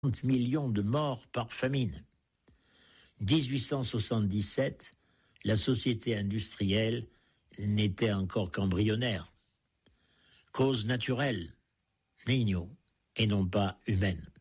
millions de morts par famine. 1877, la société industrielle n'était encore qu'embryonnaire. Cause naturelle, nihilo, et non pas humaine.